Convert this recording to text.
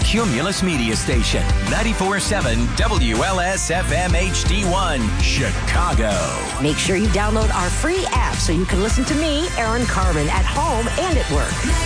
Cumulus Media Station, 94.7 WLS-FM HD1, Chicago. Make sure you download our free app so you can listen to me, Aaron Carmen, at home and at work.